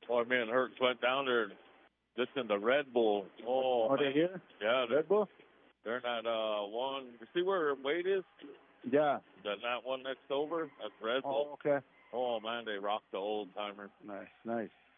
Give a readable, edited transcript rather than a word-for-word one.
Boy, me and Hertz went down there just in the Red Bull. Oh, Oh, they here? yeah, Red Bull? they're in that one. You see where Wade is? Yeah. That one next over? That's Red Bull. Oh, okay. Oh, man, they rock the old timer. Nice, nice.